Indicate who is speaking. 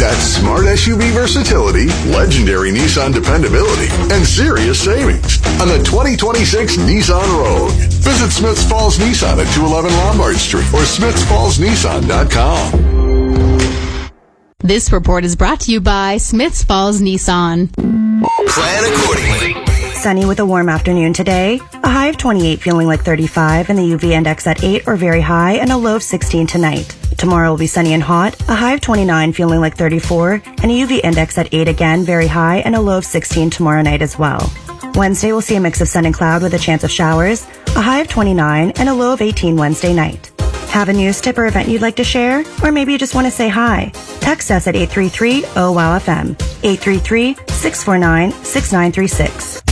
Speaker 1: That's smart SUV versatility, legendary Nissan dependability, and serious savings on the 2026 Nissan Rogue. Visit Smiths Falls Nissan at 211 Lombard Street or smithsfallsnissan.com.
Speaker 2: This report is brought to you by Smiths Falls Nissan.
Speaker 3: Plan accordingly.
Speaker 4: Sunny with a warm afternoon today. A high of 28 feeling like 35 and the UV index at 8 or very high and a low of 16 tonight. Tomorrow will be sunny and hot. A high of 29 feeling like 34 and a UV index at 8 again, very high and a low of 16 tomorrow night as well. Wednesday we'll see a mix of sun and cloud with a chance of showers. A high of 29 and a low of 18 Wednesday night. Have a news tip or event you'd like to share? Or maybe you just want to say hi? Text us at 833-OWOW-FM. 833-649-6936.